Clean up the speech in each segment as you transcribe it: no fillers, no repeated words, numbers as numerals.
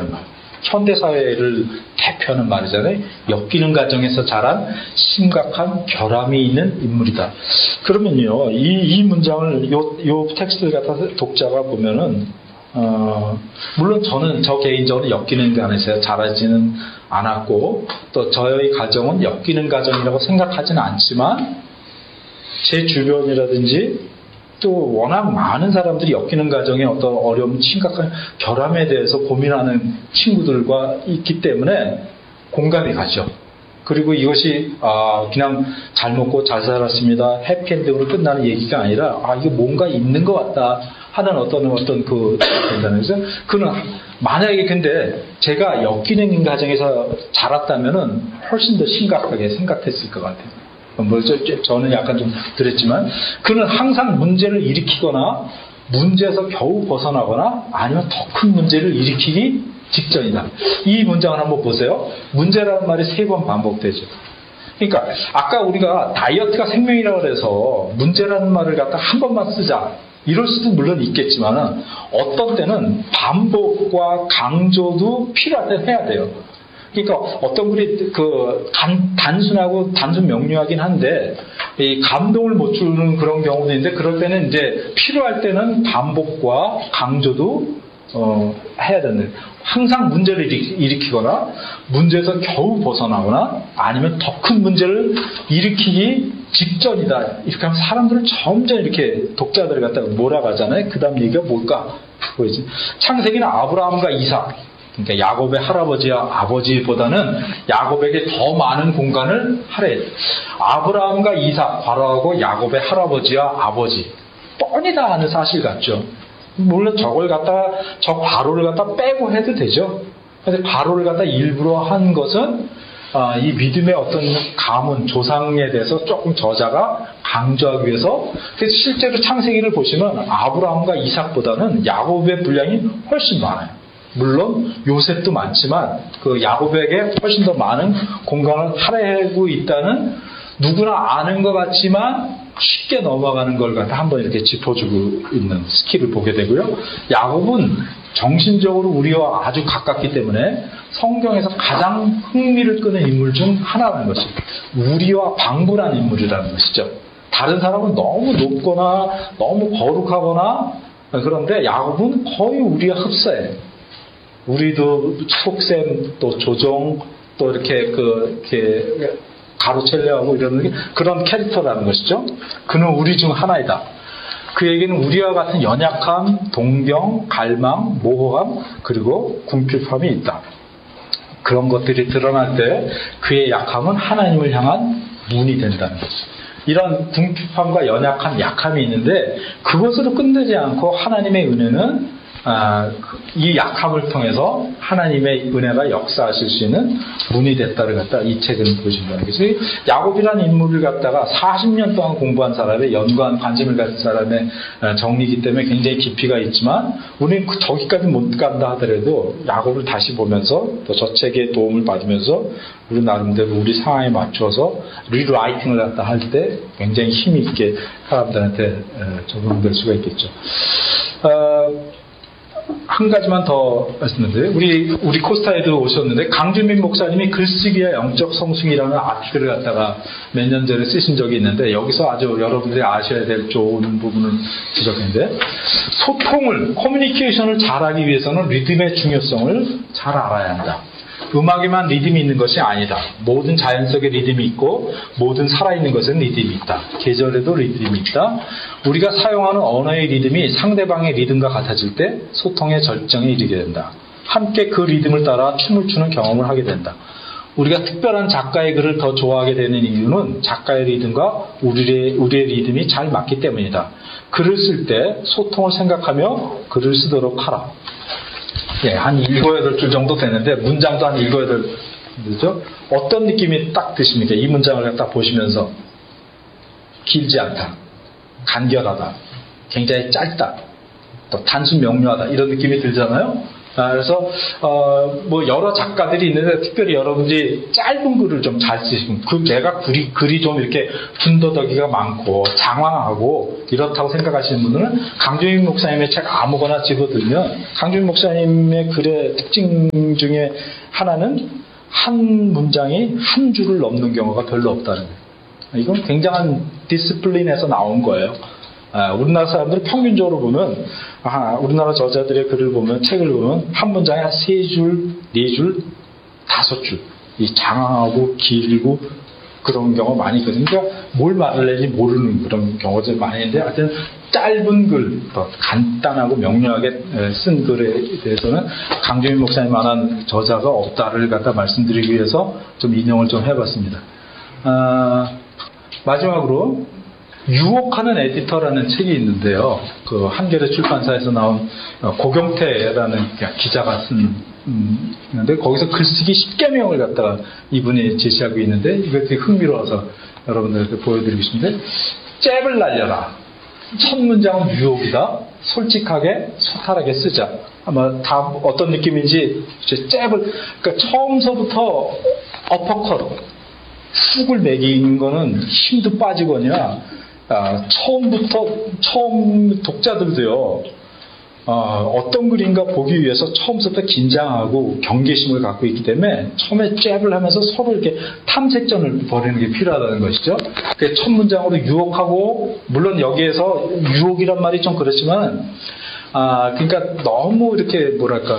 엮인다는 말. 현대사회를 대표하는 말이잖아요. 엮이는 가정에서 자란 심각한 결함이 있는 인물이다. 그러면요, 이 문장을, 요 텍스트를 갖다서 독자가 보면은, 물론 저는 저 개인적으로 엮이는 가정에서 자라지는 않았고, 또 저의 가정은 엮이는 가정이라고 생각하지는 않지만, 제 주변이라든지, 또 워낙 많은 사람들이 엮이는 가정에 어떤 어려움, 심각한 결함에 대해서 고민하는 친구들과 있기 때문에 공감이 가죠. 그리고 이것이 그냥 잘 먹고 잘 살았습니다, 해피엔딩으로 끝나는 얘기가 아니라 이게 뭔가 있는 것 같다 하는 어떤 그 된다면서 그는 만약에 근데 제가 엮이는 가정에서 자랐다면은 훨씬 더 심각하게 생각했을 것 같아요. 저는 약간 좀 그랬지만 그는 항상 문제를 일으키거나 문제에서 겨우 벗어나거나 아니면 더 큰 문제를 일으키기 직전이다. 이 문장을 한번 보세요. 문제라는 말이 3번 반복되죠. 그러니까 아까 우리가 다이어트가 생명이라고 해서 문제라는 말을 갖다 한 번만 쓰자 이럴 수도 물론 있겠지만 어떤 때는 반복과 강조도 필요할 때 해야 돼요. 그러니까 어떤 분이 단순하고 단순 명료하긴 한데 이 감동을 못 주는 그런 경우도 있는데 그럴 때는 이제 필요할 때는 반복과 강조도 해야 되는. 항상 문제를 일으키거나 문제에서 겨우 벗어나거나 아니면 더 큰 문제를 일으키기 직전이다. 이렇게 하면 사람들은 점점 이렇게 독자들을 갖다가 몰아가잖아요. 그 다음 얘기가 뭘까? 보이지? 창세기는 아브라함과 이삭, 그러니까 야곱의 할아버지와 아버지보다는 야곱에게 더 많은 공간을 하래. 아브라함과 이삭, 바로하고 야곱의 할아버지와 아버지. 뻔히 다 아는 사실 같죠. 물론 저걸 갖다가 저 괄호를 갖다 빼고 해도 되죠. 근데 괄호를 갖다 일부러 한 것은 이 믿음의 어떤 가문, 조상에 대해서 조금 저자가 강조하기 위해서. 그래서 실제로 창세기를 보시면 아브라함과 이삭보다는 야곱의 분량이 훨씬 많아요. 물론 요셉도 많지만 그 야곱에게 훨씬 더 많은 공간을 할애하고 있다는 누구나 아는 것 같지만 쉽게 넘어가는 걸 갖다 한번 이렇게 짚어주고 있는 스킬을 보게 되고요. 야곱은 정신적으로 우리와 아주 가깝기 때문에 성경에서 가장 흥미를 끄는 인물 중 하나라는 것입니다. 우리와 방불한 인물이라는 것이죠. 다른 사람은 너무 높거나 너무 거룩하거나 그런데 야곱은 거의 우리와 흡사해요. 우리도 속셈, 또 조종, 또 이렇게 가로채려하고 이러는 게 그런 캐릭터라는 것이죠. 그는 우리 중 하나이다. 그에게는 우리와 같은 연약함, 동경, 갈망, 모호함, 그리고 궁핍함이 있다. 그런 것들이 드러날 때 그의 약함은 하나님을 향한 문이 된다는 것이죠. 이런 궁핍함과 연약함, 약함이 있는데 그것으로 끝내지 않고 하나님의 은혜는 이 약함을 통해서 하나님의 은혜가 역사하실 수 있는 문이 됐다를 갖다 이 책은 보여준다는 거죠. 야곱이라는 인물을 갖다가 40년 동안 공부한 사람의 연구한 관심을 가진 사람의 정리이기 때문에 굉장히 깊이가 있지만 우리는 저기까지 못 간다 하더라도 야곱을 다시 보면서 또 저 책의 도움을 받으면서 우리 나름대로 우리 상황에 맞춰서 리라이팅을 갖다 할 때 굉장히 힘이 있게 사람들한테 적용될 수가 있겠죠. 한 가지만 더 말씀드려요. 우리 코스타에도 오셨는데 강준민 목사님이 글쓰기와 영적 성숙이라는 아티클을 갖다가 몇 년 전에 쓰신 적이 있는데 여기서 아주 여러분들이 아셔야 될 좋은 부분을 지적했는데 커뮤니케이션을 잘하기 위해서는 리듬의 중요성을 잘 알아야 한다. 음악에만 리듬이 있는 것이 아니다. 모든 자연 속에 리듬이 있고 모든 살아있는 것에는 리듬이 있다. 계절에도 리듬이 있다. 우리가 사용하는 언어의 리듬이 상대방의 리듬과 같아질 때 소통의 절정에 이르게 된다. 함께 그 리듬을 따라 춤을 추는 경험을 하게 된다. 우리가 특별한 작가의 글을 더 좋아하게 되는 이유는 작가의 리듬과 우리의 리듬이 잘 맞기 때문이다. 글을 쓸 때 소통을 생각하며 글을 쓰도록 하라. 예, 한 7, 8줄 정도 되는데 문장도 한 7, 8줄이죠. 어떤 느낌이 딱 드십니까? 이 문장을 딱 보시면서 길지 않다, 간결하다, 굉장히 짧다, 또 단순 명료하다 이런 느낌이 들잖아요. 그래서 뭐 여러 작가들이 있는데 특별히 여러분들이 짧은 글을 좀 잘 쓰시면 내가 글이 좀 이렇게 군더더기가 많고 장황하고 이렇다고 생각하시는 분들은 강주익 목사님의 책 아무거나 집어들면 강주익 목사님의 글의 특징 중에 하나는 한 문장이 한 줄을 넘는 경우가 별로 없다는 거예요. 이건 굉장한 디스플린에서 나온 거예요. 우리나라 사람들이 평균적으로 보면 우리나라 저자들의 글을 보면 책을 보면 한 문장에 한 3줄, 4줄, 5줄 이 장황하고 길고 그런 경우가 많이 있거든요. 그러니까 뭘 말을 해야지 모르는 그런 경우가 많이 있는데 하여튼 짧은 글, 더 간단하고 명료하게 쓴 글에 대해서는 강주민 목사님만한 저자가 없다를 갖다 말씀드리기 위해서 좀 인용을 좀 해봤습니다. 마지막으로 유혹하는 에디터라는 책이 있는데요. 그 한겨레 출판사에서 나온 고경태라는 기자가 쓴 있는데 거기서 글쓰기 10계명을 갖다가 이분이 제시하고 있는데 이거 되게 흥미로워서 여러분들한테 보여드리고 싶은데 잽을 날려라. 첫 문장은 유혹이다. 솔직하게 소탈하게 쓰자. 아마 다 어떤 느낌인지 잽을 그러니까 처음서부터 어퍼컷 훅을 매긴 거는 힘도 빠지거나 처음 독자들도요, 어떤 글인가 보기 위해서 처음부터 긴장하고 경계심을 갖고 있기 때문에 처음에 잽을 하면서 서로 이렇게 탐색전을 벌이는 게 필요하다는 것이죠. 첫 문장으로 유혹하고, 물론 여기에서 유혹이란 말이 좀 그렇지만, 그러니까 너무 이렇게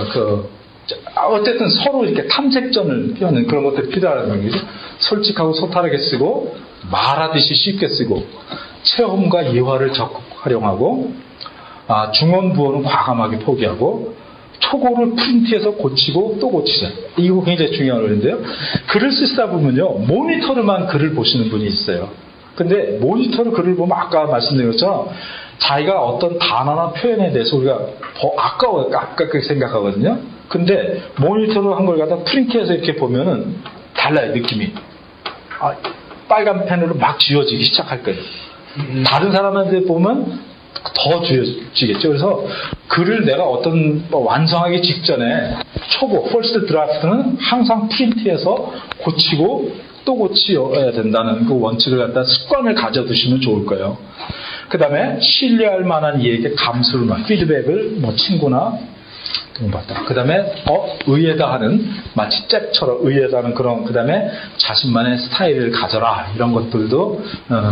어쨌든 서로 이렇게 탐색전을 피우는 그런 것들이 필요하다는 거죠. 솔직하고 소탈하게 쓰고, 말하듯이 쉽게 쓰고, 체험과 이화를 적극 활용하고, 중언부언은 과감하게 포기하고, 초고를 프린트해서 고치고 또 고치자. 이거 굉장히 중요한 거인데요. 글을 쓰다 보면요, 모니터로만 글을 보시는 분이 있어요. 근데 모니터로 글을 보면 아까 말씀드린 것처럼 자기가 어떤 단어나 표현에 대해서 우리가 아깝게 생각하거든요. 근데 모니터로 한 걸 갖다 프린트해서 이렇게 보면은 달라요, 느낌이. 빨간 펜으로 막 지워지기 시작할 거예요. 다른 사람한테 보면 더 지워지겠죠. 그래서 글을 내가 어떤 완성하기 직전에 초보, 퍼스트 드라프트는 항상 프린트해서 고치고 또 고치어야 된다는 그 원칙을 갖다 습관을 가져두시면 좋을 거예요. 그 다음에 신뢰할 만한 이에게 감수를 피드백을 친구나 받다. 그 다음에 의외다 하는 마치 잽처럼 의외다 하는 그런 그 다음에 자신만의 스타일을 가져라 이런 것들도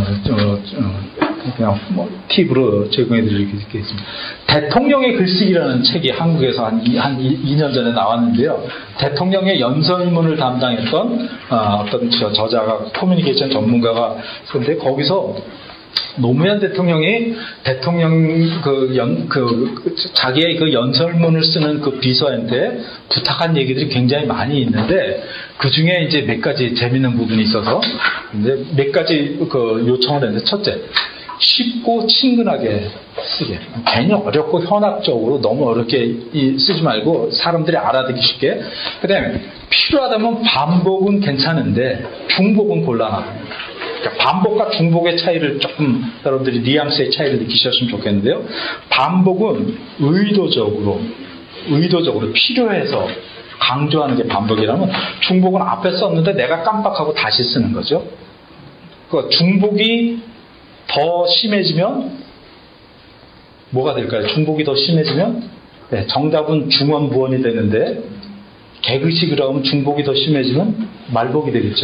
그냥 팁으로 제공해 드리겠습니다. 대통령의 글쓰기라는 책이 한국에서 한 2년 전에 나왔는데요. 대통령의 연설문을 담당했던 어떤 저자가 커뮤니케이션 전문가가 그런데 거기서 노무현 대통령이 자기의 그 연설문을 쓰는 그 비서한테 부탁한 얘기들이 굉장히 많이 있는데 그 중에 이제 몇 가지 재밌는 부분이 있어서 이제 몇 가지 그 요청을 했는데 첫째, 쉽고 친근하게 쓰게. 괜히 어렵고 현학적으로 너무 어렵게 쓰지 말고 사람들이 알아듣기 쉽게. 그 다음에 필요하다면 반복은 괜찮은데 중복은 곤란하다. 그러니까 반복과 중복의 차이를 조금 여러분들이 뉘앙스의 차이를 느끼셨으면 좋겠는데요. 반복은 의도적으로 필요해서 강조하는 게 반복이라면 중복은 앞에 썼는데 내가 깜빡하고 다시 쓰는 거죠. 그 중복이 더 심해지면 뭐가 될까요? 중복이 더 심해지면 정답은 중언부언이 되는데 개그식으로 하면 중복이 더 심해지면 말복이 되겠죠.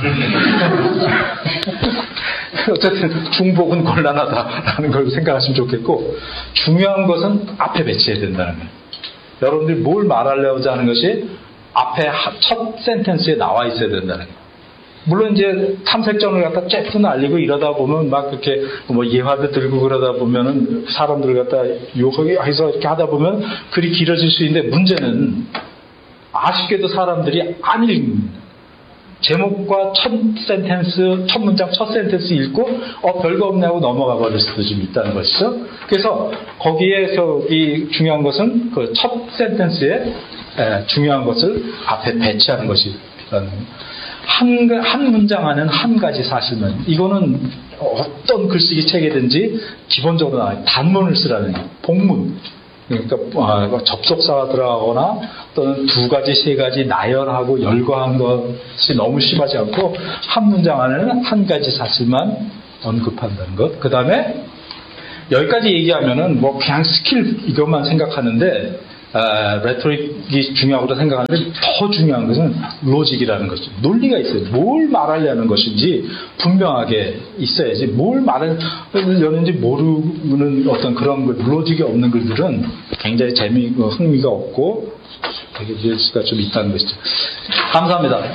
어쨌든 중복은 곤란하다라는 걸 생각하시면 좋겠고 중요한 것은 앞에 배치해야 된다는 거예요. 여러분들이 뭘 말하려고 하는 것이 앞에 첫 센텐스에 나와 있어야 된다는 거예요. 물론 이제 탐색전을 갖다 쫙 날리고 이러다 보면 막 그렇게 예화도 들고 그러다 보면은 사람들 갖다 유혹해서 이렇게 하다 보면 글이 길어질 수 있는데 문제는 아쉽게도 사람들이 안 읽습니다. 제목과 첫 문장 첫 센텐스 읽고 별거 없네 하고 넘어가 버릴 수도 좀 있다는 것이죠. 그래서 거기에서 이 중요한 것은 그 첫 센텐스에 중요한 것을 앞에 배치하는 것이 필요한 한 문장 안에는 한 가지 사실만. 이거는 어떤 글쓰기 책이든지 기본적으로 단문을 쓰라는 복문. 그러니까 접속사가 들어가거나 또는 두 가지, 세 가지 나열하고 열거한 것이 너무 심하지 않고 한 문장 안에는 한 가지 사실만 언급한다는 것. 그 다음에 여기까지 얘기하면은 뭐 그냥 스킬 이것만 생각하는데 레토릭이 중요하다고 생각하는데 더 중요한 것은 로직이라는 것이죠. 논리가 있어요. 뭘 말하려는 것인지 분명하게 있어야지 뭘 말하려는지 모르는 어떤 그런 로직이 없는 글들은 굉장히 흥미가 없고 되게 수가 좀 있다는 것이죠. 감사합니다.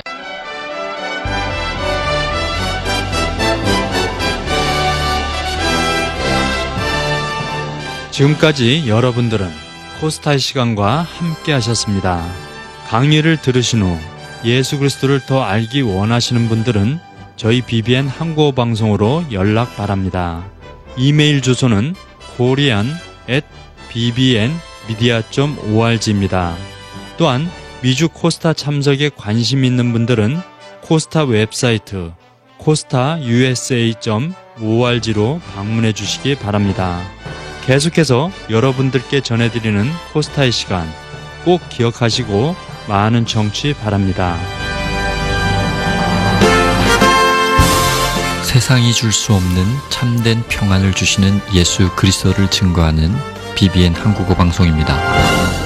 지금까지 여러분들은 코스타의 시간과 함께 하셨습니다. 강의를 들으신 후 예수 그리스도를 더 알기 원하시는 분들은 저희 BBN 한국어 방송으로 연락 바랍니다. 이메일 주소는 korean@bbnmedia.org입니다. 또한 미주 코스타 참석에 관심 있는 분들은 코스타 웹사이트 costausa.org로 방문해 주시기 바랍니다. 계속해서 여러분들께 전해드리는 코스타의 시간 꼭 기억하시고 많은 청취 바랍니다. 세상이 줄 수 없는 참된 평안을 주시는 예수 그리스도를 증거하는 BBN 한국어 방송입니다.